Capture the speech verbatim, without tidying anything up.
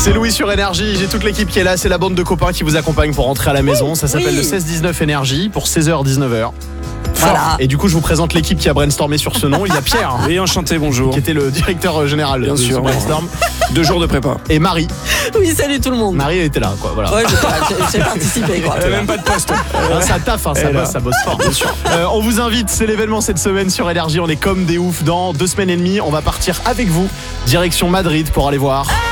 C'est Louis sur Énergie, j'ai toute l'équipe qui est là, c'est la bande de copains qui vous accompagne pour rentrer à la maison. Ça s'appelle oui. le seize dix-neuf Énergie pour seize heures dix-neuf heures. Voilà. Et du coup, je vous présente l'équipe qui a brainstormé sur ce nom. Il y a Pierre, Oui, enchanté, bonjour. qui était le directeur général Bien de sûr. ce brainstorm, Deux jours de prépa. et Marie. Oui, salut tout le monde. Marie était là, quoi. Voilà. Ouais, j'ai- j'ai j'ai participé quoi. Elle a même pas de poste. Ah, ça taffe, hein, ça Elle, bosse, là. ça bosse fort, bien sûr. Euh, on vous invite, c'est l'événement cette semaine sur Énergie. On est comme des oufs. Dans deux semaines et demie, on va partir avec vous direction Madrid pour aller voir